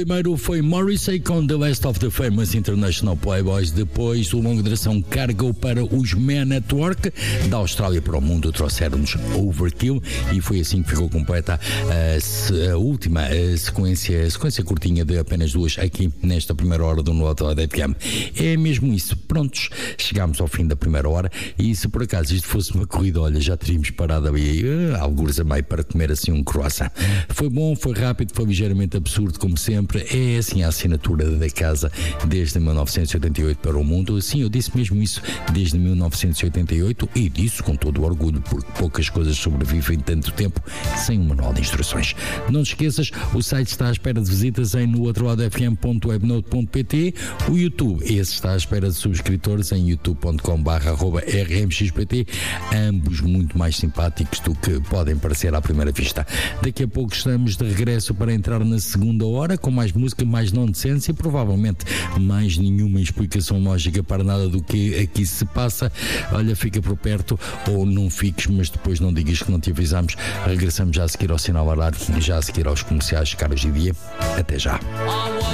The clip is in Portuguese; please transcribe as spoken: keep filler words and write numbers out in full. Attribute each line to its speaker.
Speaker 1: primeiro foi Morrissey com The Last of the Famous International Playboys. Depois o longa duração Cargo para os Men at Work. Da Austrália para o mundo trouxeram-nos Overkill e foi assim que ficou completa a, a última a sequência, a sequência curtinha de apenas duas aqui nesta primeira hora do No Autolado F M. É mesmo isso. Prontos, chegámos ao fim da primeira hora e se por acaso isto fosse uma corrida, olha, já teríamos parado ali uh, algures a meio para comer assim um croissant. Foi bom, foi rápido, foi ligeiramente absurdo como sempre. É assim a assinatura da casa desde mil novecentos e oitenta e oito para o mundo. Sim, eu disse mesmo isso, desde mil novecentos e oitenta e oito, e disse com todo o orgulho, porque poucas coisas sobrevivem tanto tempo sem um manual de instruções. Não te esqueças, o site está à espera de visitas em no outro lado f m ponto webnote ponto p t. O YouTube, esse está à espera de subscritores em youtube ponto com barra r m x p t, ambos muito mais simpáticos do que podem parecer à primeira vista. Daqui a pouco estamos de regresso para entrar na segunda hora com mais música, mais nonsense e provavelmente mais nenhuma explicação lógica para nada do que aqui se passa. Olha, fica por perto ou não fiques, mas depois não digas que não te avisamos. Regressamos já a seguir ao sinal horário, já a seguir aos comerciais caros de dia. Até já.